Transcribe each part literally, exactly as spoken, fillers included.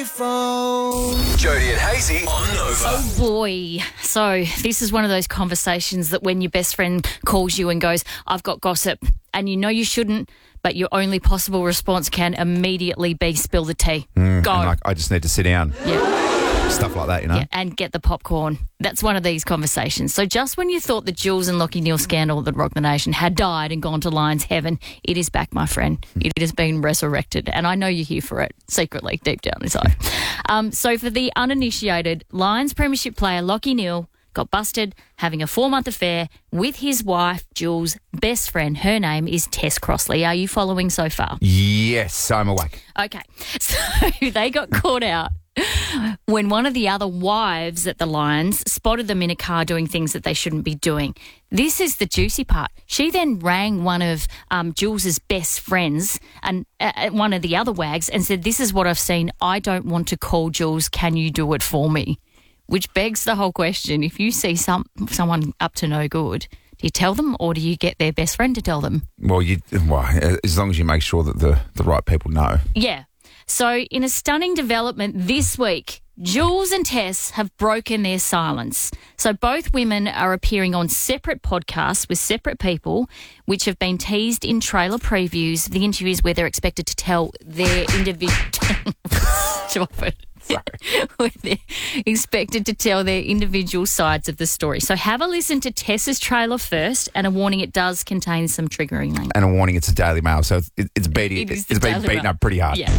Jody and Hazy on Nova. Oh boy. So this is one of those conversations that when your best friend calls you and goes, I've got gossip, and you know you shouldn't, but your only possible response can immediately be spill the tea. Mm, Go. and like, I just need to sit down. Yeah. Stuff like that, you know? Yeah, and get the popcorn. That's one of these conversations. So just when you thought the Jules and Lockie Neal scandal that rocked the nation had died and gone to Lions heaven, it is back, my friend. It has been resurrected, and I know you're here for it, secretly, deep down inside. Um, so for the uninitiated, Lions premiership player Lockie Neal got busted having a four-month affair with his wife, Jules' best friend. Her name is Tess Crossley. Are you following so far? Yes, I'm awake. Okay. So they got caught out when one of the other wives at the Lions spotted them in a car doing things that they shouldn't be doing. This is the juicy part. She then rang one of um, Jules's best friends and uh, one of the other wags and said, this is what I've seen. I don't want to call Jules. Can you do it for me? Which begs the whole question. If you see some someone up to no good, do you tell them or do you get their best friend to tell them? Well, you, well as long as you make sure that the, the right people know. Yeah. So in a stunning development this week, Jules and Tess have broken their silence. So both women are appearing on separate podcasts with separate people, which have been teased in trailer previews, the interviews where they're expected to tell their individual... Stop it. Where they're expected to tell their individual sides of the story. So have a listen to Tess's trailer first, and a warning, it does contain some triggering language. And a warning, it's a Daily Mail, so it's, it's, beating, It is it's the been Daily beaten Mail. up pretty hard. Yeah.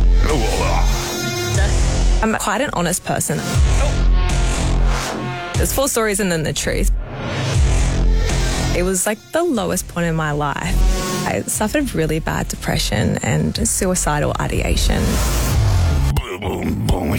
I'm quite an honest person. There's four stories and then the truth. It was like the lowest point in my life. I suffered really bad depression and suicidal ideation. Boom, boom.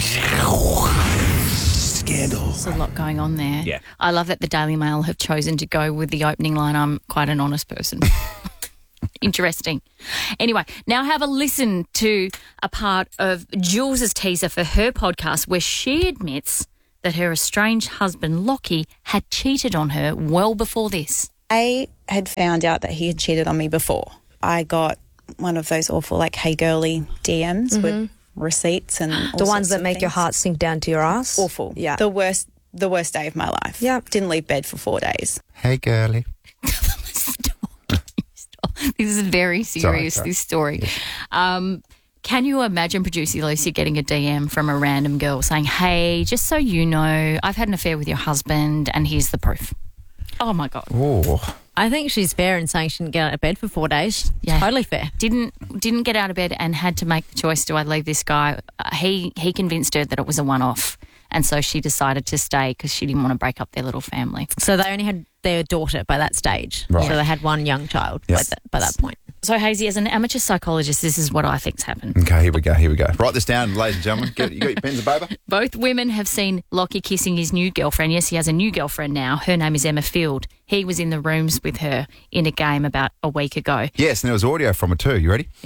Scandal. There's a lot going on there. Yeah. I love that the Daily Mail have chosen to go with the opening line, I'm quite an honest person. Interesting. Anyway, now have a listen to a part of Jules's teaser for her podcast where she admits that her estranged husband, Lockie, had cheated on her well before this. I had found out that he had cheated on me before. I got one of those awful, like, hey girly D Ms with receipts and all The ones sorts that of make your things. heart sink down to your ass. Awful. Yeah. The worst, the worst day of my life. Yeah. Didn't leave bed for four days. Hey, girly. Stop. Stop. This is very serious, sorry. this story. Um, can you imagine, producer Lucy, getting a D M from a random girl saying, hey, just so you know, I've had an affair with your husband and here's the proof. Oh, my God. Oh. I think she's fair in saying she didn't get out of bed for four days. Yeah. Totally fair. Didn't didn't get out of bed and had to make the choice, do I leave this guy? Uh, he, he convinced her that it was a one-off, and so she decided to stay because she didn't want to break up their little family. So they only had their daughter by that stage. Right. So they had one young child Yes. by, that, by that point. So, Hazy, as an amateur psychologist, this is what I think's happened. Okay, here we go, here we go. Write this down, ladies and gentlemen. Get, you got your pens and paper? Both women have seen Lockie kissing his new girlfriend. Yes, he has a new girlfriend now. Her name is Emma Field. He was in the rooms with her in a game about a week ago. Yes, and there was audio from it too. You ready?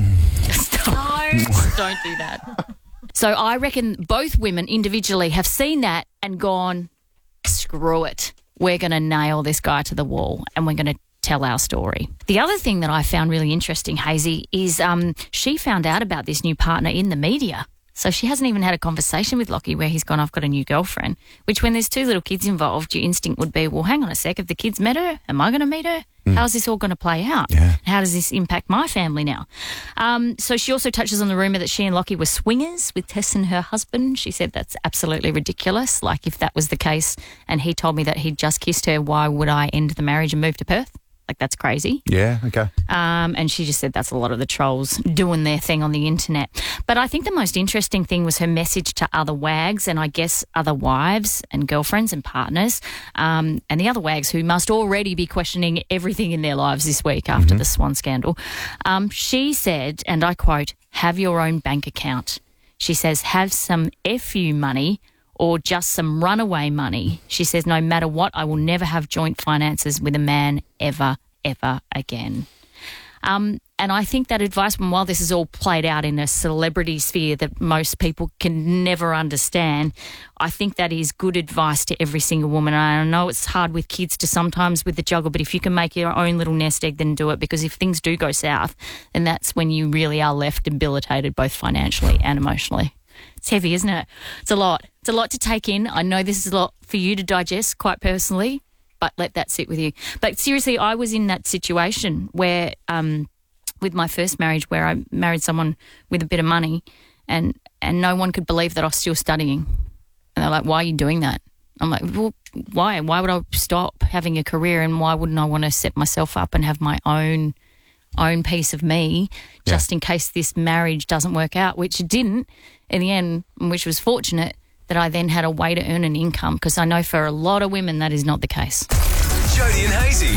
Stop. Don't do that. So I reckon both women individually have seen that and gone, screw it. We're going to nail this guy to the wall and we're going to tell our story. The other thing that I found really interesting, Hazy, is um, she found out about this new partner in the media. So she hasn't even had a conversation with Lockie where he's gone, I've got a new girlfriend, which when there's two little kids involved, your instinct would be, well, hang on a sec, have the kids met her? Am I going to meet her? How's this all going to play out? Yeah. How does this impact my family now? Um, so she also touches on the rumour that she and Lockie were swingers with Tess and her husband. She said that's absolutely ridiculous. Like, if that was the case and he told me that he'd just kissed her, why would I end the marriage and move to Perth? Like, that's crazy. Yeah, okay. Um, and she just said that's a lot of the trolls doing their thing on the internet. But I think the most interesting thing was her message to other wags and I guess other wives and girlfriends and partners um, and the other wags who must already be questioning everything in their lives this week after Mm-hmm. the Swan scandal. Um, she said, and I quote, have your own bank account. She says, have some F U money or just some runaway money. She says, no matter what, I will never have joint finances with a man ever, ever again. Um, and I think that advice, while this is all played out in a celebrity sphere that most people can never understand, I think that is good advice to every single woman. And I know it's hard with kids to sometimes with the juggle, but if you can make your own little nest egg, then do it, because if things do go south, then that's when you really are left debilitated both financially and emotionally. It's heavy, isn't it? It's a lot. It's a lot to take in. I know this is a lot for you to digest quite personally, but let that sit with you. But seriously, I was in that situation where, um, with my first marriage, where I married someone with a bit of money and, and no one could believe that I was still studying. And they're like, why are you doing that? I'm like, well, why? Why would I stop having a career, and why wouldn't I want to set myself up and have my own own piece of me just yeah. in case this marriage doesn't work out, which it didn't in the end, which was fortunate that I then had a way to earn an income, because I know for a lot of women that is not the case. Jody and Hazy.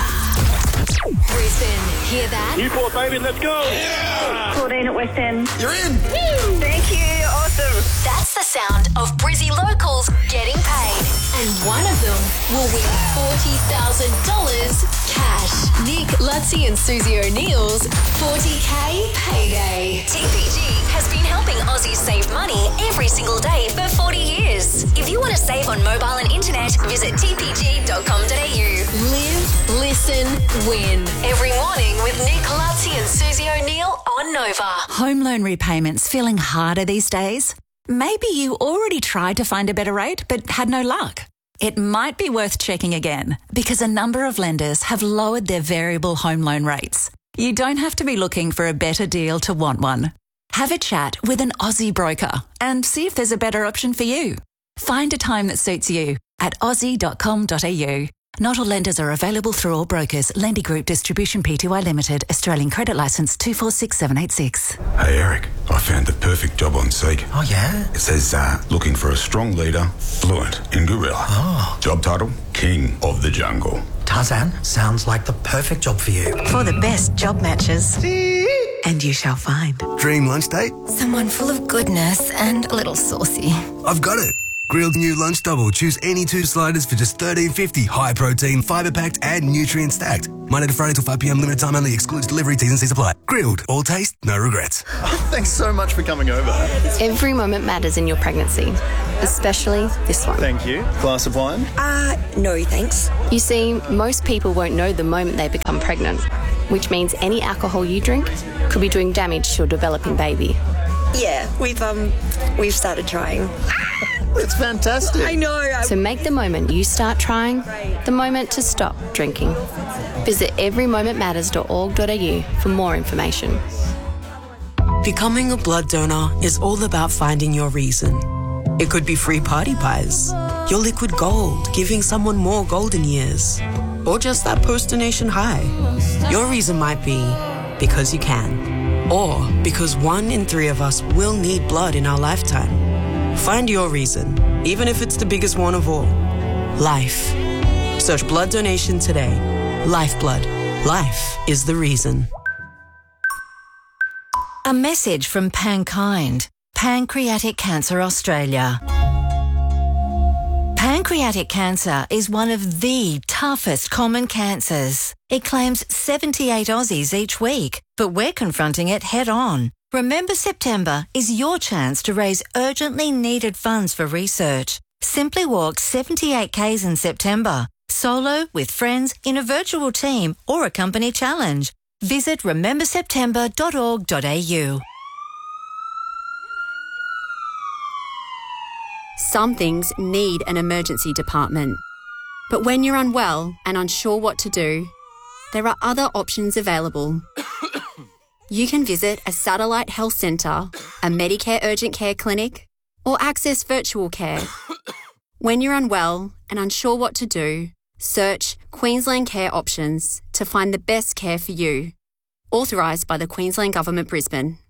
Brisbane, hear that? Newport, baby, let's go! Yeah. Claudine at West End. You're in! Woo. Thank you, awesome. That's the sound of Brizzy locals getting paid. And one of them will win forty thousand dollars cash. Nick, Lutzi and Susie O'Neill's forty K payday. T P G has been helping Aussies save money every single day for forty years. If you want to save on mobile and internet, visit t p g dot com dot a u. Live, listen, win. Every morning with Nick, Lutzi and Susie O'Neill on Nova. Home loan repayments feeling harder these days? Maybe you already tried to find a better rate but had no luck. It might be worth checking again, because a number of lenders have lowered their variable home loan rates. You don't have to be looking for a better deal to want one. Have a chat with an Aussie broker and see if there's a better option for you. Find a time that suits you at aussie dot com dot a u. Not all lenders are available through all brokers. Lendy Group Distribution Pty Limited, Australian Credit Licence two four six seven eight six. Hey Eric, I found the perfect job on Seek. Oh yeah? It says uh, looking for a strong leader, fluent in gorilla. Oh. Job title, King of the Jungle. Tarzan, sounds like the perfect job for you. For the best job matches. And you shall find. Dream lunch date? Someone full of goodness and a little saucy. I've got it. Grilled new lunch double. Choose any two sliders for just thirteen fifty. High protein, fibre packed, and nutrient stacked. Monday to Friday till five p m. Limited time only. Excludes delivery. T's and C's apply. Grilled. All taste, no regrets. Oh, thanks so much for coming over. Every moment matters in your pregnancy, especially this one. Thank you. Glass of wine? Uh, no thanks. You see, most people won't know the moment they become pregnant, which means any alcohol you drink could be doing damage to your developing baby. Yeah, we've um, we've started trying. It's fantastic. I know. So make the moment you start trying the moment to stop drinking. Visit every moment matters dot org dot a u for more information. Becoming a blood donor is all about finding your reason. It could be free party pies, your liquid gold, giving someone more golden years, or just that post-donation high. Your reason might be because you can, or because one in three of us will need blood in our lifetime. Find your reason, even if it's the biggest one of all. Life. Search blood donation today. Lifeblood. Life is the reason. A message from Pankind, Pancreatic Cancer Australia. Pancreatic cancer is one of the toughest common cancers. It claims seventy-eight Aussies each week, but we're confronting it head on. Remember September is your chance to raise urgently needed funds for research. Simply walk seventy-eight kays in September, solo, with friends, in a virtual team, or a company challenge. Visit remember september dot org dot a u. Some things need an emergency department. But when you're unwell and unsure what to do, there are other options available. You can visit a satellite health centre, a Medicare urgent care clinic, or access virtual care. When you're unwell and unsure what to do, search Queensland Care Options to find the best care for you. Authorised by the Queensland Government, Brisbane.